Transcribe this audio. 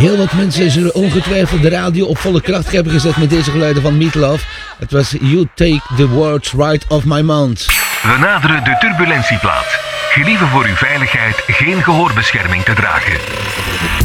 Heel wat mensen zullen ongetwijfeld de radio op volle kracht hebben gezet met deze geluiden van Meatloaf. Het was You Take the Words Right Off My Mouth. We naderen de turbulentieplaat. Gelieve voor uw veiligheid geen gehoorbescherming te dragen.